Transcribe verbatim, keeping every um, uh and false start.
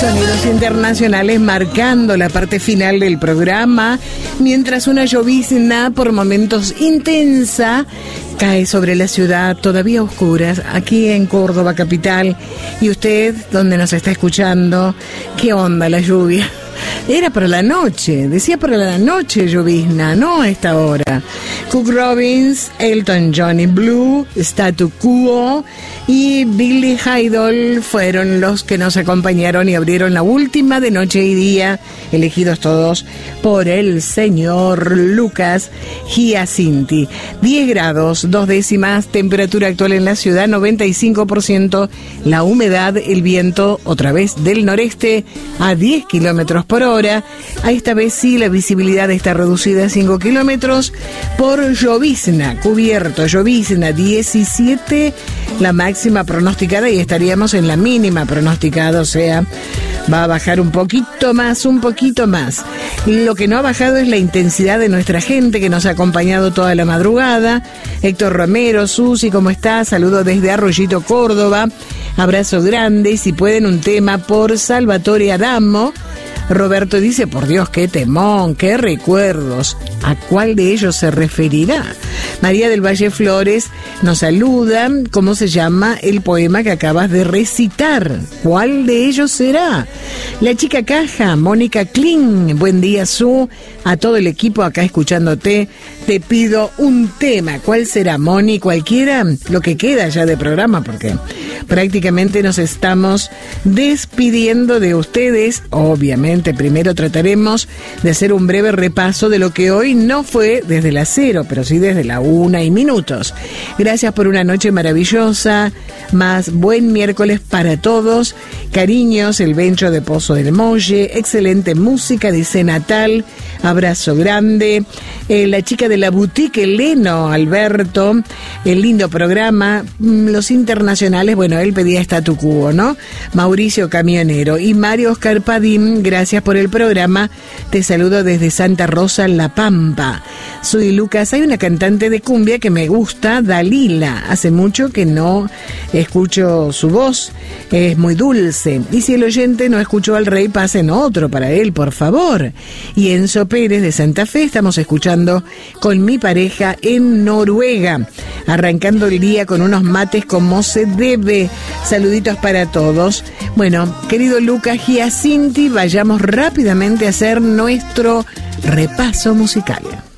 Sonidos internacionales marcando la parte final del programa, mientras una llovizna por momentos intensa cae sobre la ciudad todavía oscura, aquí en Córdoba capital. Y usted, donde nos está escuchando, ¿qué onda la lluvia? Era para la noche, decía para la noche llovizna, no a esta hora. Cook Robins, Elton John y Blue, Statu Quo y Billy Idol fueron los que nos acompañaron y abrieron la última de Noche y Día, elegidos todos por el señor Lucas Giacinti. diez grados, dos décimas, temperatura actual en la ciudad, noventa y cinco por ciento, la humedad, el viento otra vez del noreste a diez kilómetros por hora. A esta vez sí la visibilidad está reducida a cinco kilómetros por llovizna, cubierto, llovizna diecisiete, la máxima pronosticada, y estaríamos en la mínima pronosticada, o sea, va a bajar un poquito más, un poquito más. Lo que no ha bajado es la intensidad de nuestra gente que nos ha acompañado toda la madrugada. Héctor Romero, Susi, ¿cómo estás? Saludo desde Arroyito, Córdoba. Abrazo grande, y si pueden un tema por Salvatore Adamo. Roberto dice, por Dios, qué temón, qué recuerdos. ¿A cuál de ellos se referirá? María del Valle Flores nos saluda. ¿Cómo se llama el poema que acabas de recitar? ¿Cuál de ellos será? La chica caja, Mónica Kling. Buen día, Su. A todo el equipo acá escuchándote, te pido un tema. ¿Cuál será, Moni? Cualquiera, lo que queda ya de programa, porque prácticamente nos estamos despidiendo de ustedes. Obviamente, primero trataremos de hacer un breve repaso de lo que hoy no fue desde las cero, pero sí desde la una y minutos. Gracias por una noche maravillosa, más buen miércoles para todos. Cariños, el Bencho de Pozo del Molle, excelente música, dice Natal, abrazo grande. Eh, la chica de la boutique, Leno Alberto, el lindo programa. Los internacionales, bueno, él pedía Statu Quo, ¿no? Mauricio Camionero y Mario Oscar Padín, gracias por el programa. Te saludo desde Santa Rosa, La Pampa. Soy Lucas. Hay una cantante de cumbia que me gusta, Dalila. Hace mucho que no escucho su voz, es muy dulce. Y si el oyente no escuchó al rey, pasen otro para él, por favor. Y Enzo Pérez de Santa Fe, estamos escuchando Con mi pareja en Noruega, arrancando el día con unos mates como se debe. Saluditos para todos. Bueno, querido Lucas Giacinti, vayamos rápidamente a hacer nuestro repaso musical.